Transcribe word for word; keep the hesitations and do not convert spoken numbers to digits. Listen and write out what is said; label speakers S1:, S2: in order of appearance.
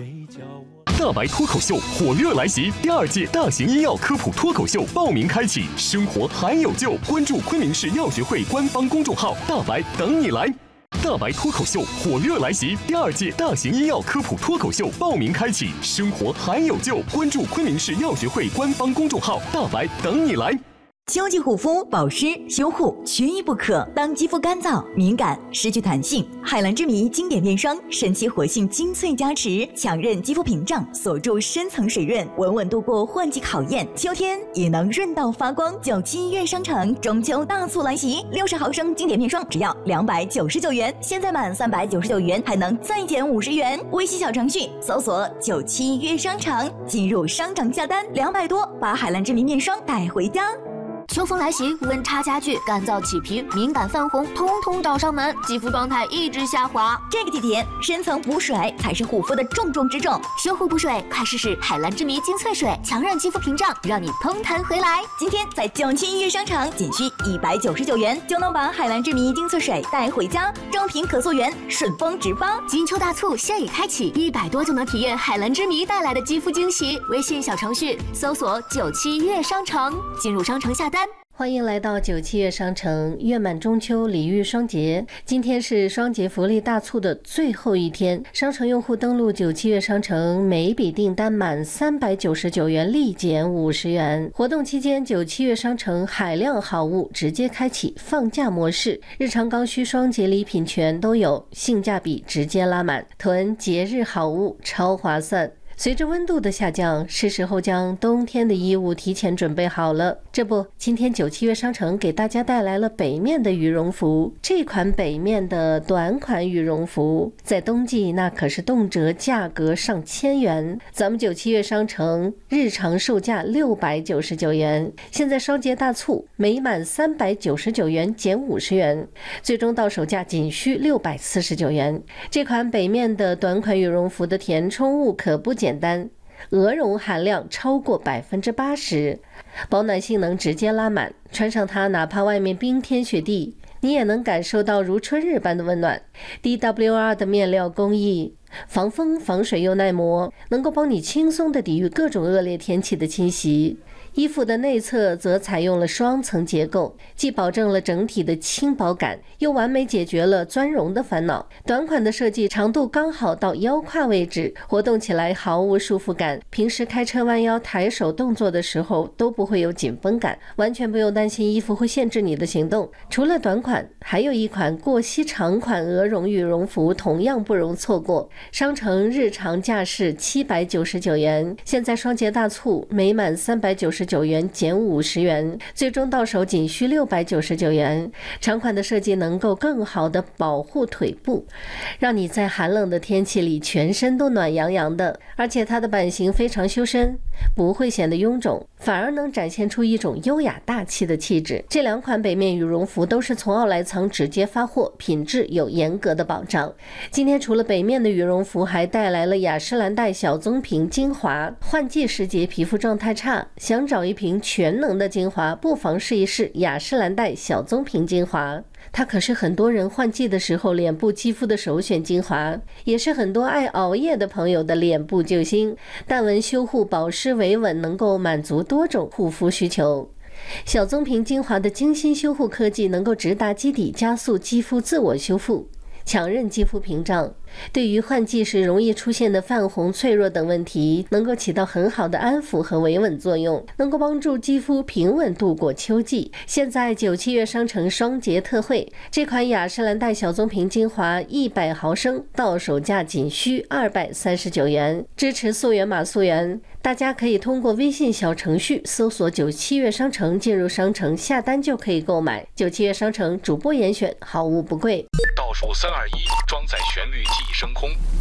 S1: 大白脱口秀火热来袭，第二届大型医药科普脱口秀报名开启，生活还有救，关注昆明市药学会官方公众号，大白等你来。大白脱口秀火热来袭，第二届大型医药科普脱口秀报名开启，生活还有救，关注昆明市药学会官方公众号，大白等你来。
S2: 秋季护肤、保湿、修护缺一不可。当肌肤干燥、敏感、失去弹性，海蓝之谜经典面霜神奇活性精粹加持，强韧肌肤屏障，锁住深层水润，稳稳度过换季考验。秋天也能润到发光。九七医院商城中秋大促来袭，六十毫升经典面霜只要两百九十九元，现在满三百九十九元还能再减五十元。微信小程序搜索九七医院商城，进入商城下单两百多，把海蓝之谜面霜带回家。
S3: 秋风来袭，温差加剧，干燥起皮、敏感泛红，通通找上门，肌肤状态一直下滑。
S2: 这个季节，深层补水才是护肤的重中之重。
S3: 修护补水，快试试海蓝之谜精粹水，强韧肌肤屏障，让你通弹回来。
S2: 今天在九七医院商城，仅需一百九十九元就能把海蓝之谜精粹水带回家，正品可溯源，顺丰直发。
S3: 金秋大促现已开启，一百多就能体验海蓝之谜带来的肌肤惊喜。微信小程序搜索九七医院商城，进入商城下单。
S4: 欢迎来到九七月商城，月满中秋，礼遇双节。今天是双节福利大促的最后一天，商城用户登录九七月商城，每笔订单满三百九十九元立减五十元。活动期间，九七月商城海量好物直接开启放假模式，日常刚需双节礼品全都有，性价比直接拉满，囤节日好物超划算。随着温度的下降，是时候将冬天的衣物提前准备好了。这不，今天九七月商城给大家带来了北面的羽绒服。这款北面的短款羽绒服，在冬季那可是动辄价格上千元。咱们九七月商城日常售价六百九十九元，现在双节大促，每满三百九十九元减五十元，最终到手价仅需六百四十九元。这款北面的短款羽绒服的填充物可不简单。简单，鹅绒含量超过百分之八十，保暖性能直接拉满，穿上它，哪怕外面冰天雪地，你也能感受到如春日般的温暖。D W R 的面料工艺，防风防水又耐磨，能够帮你轻松地抵御各种恶劣天气的侵袭。衣服的内侧则采用了双层结构，既保证了整体的轻薄感，又完美解决了钻绒的烦恼。短款的设计长度刚好到腰胯位置，活动起来毫无束缚感，平时开车弯腰抬手动作的时候都不会有紧绷感，完全不用担心衣服会限制你的行动。除了短款，还有一款过膝长款鹅绒羽绒服同样不容错过，商城日常价是七百九十九元，现在双节大促，每满三百九十九元减五十元，最终到手仅需六百九十九元。长款的设计能够更好的保护腿部，让你在寒冷的天气里全身都暖洋洋的，而且它的版型非常修身，不会显得臃肿，反而能展现出一种优雅大气的气质。这两款北面羽绒服都是从奥莱藏直接发货，品质有严格的保障。今天除了北面的羽绒服，还带来了雅诗兰黛小棕瓶精华。换季时节皮肤状态差，想找一瓶全能的精华，不妨试一试雅诗兰黛小棕瓶精华。它可是很多人换季的时候脸部肌肤的首选精华，也是很多爱熬夜的朋友的脸部救星。淡纹修护、保湿维稳，能够满足多种护肤需求。小棕瓶精华的精心修护科技能够直达基底，加速肌肤自我修复，强韧肌肤屏障，对于换季时容易出现的泛红、脆弱等问题，能够起到很好的安抚和维稳作用，能够帮助肌肤平稳度过秋季。现在九七月商城双节特惠，这款雅诗兰黛小棕瓶精华一百毫升到手价仅需二百三十九元，支持溯源码溯源。大家可以通过微信小程序搜索九七月商城，进入商城下单就可以购买。九七月商城主播严选，好物不贵。
S5: 倒数三二一，装载旋律即升空。